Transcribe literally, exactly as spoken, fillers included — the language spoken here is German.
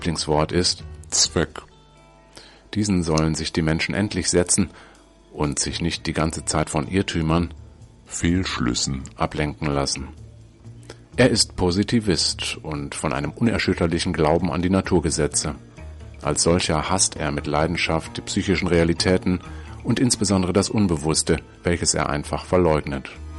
Lieblingswort ist Zweck. Diesen sollen sich die Menschen endlich setzen und sich nicht die ganze Zeit von Irrtümern, Fehlschlüssen ablenken lassen. Er ist Positivist und von einem unerschütterlichen Glauben an die Naturgesetze. Als solcher hasst er mit Leidenschaft die psychischen Realitäten und insbesondere das Unbewusste, welches er einfach verleugnet.